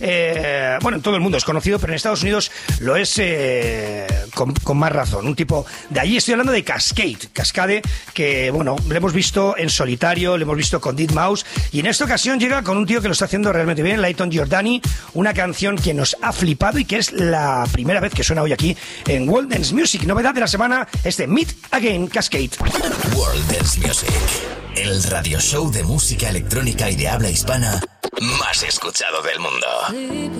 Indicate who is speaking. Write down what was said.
Speaker 1: bueno, en todo el mundo es conocido, pero en Estados Unidos lo es con más razón. Un tipo de allí, estoy hablando de Cascade, que, bueno, le hemos visto en solitario, le hemos visto con Deadmau5, y en esta ocasión llega con un tío que lo está haciendo realmente bien, Layton Giordani, una canción que nos ha flipado y que es la primera vez que suena hoy aquí en World Dance Music. Novedad de la semana, Meet Again, Cascade.
Speaker 2: World Dance Music, el radio show de música electrónica y de habla hispana más escuchado del mundo.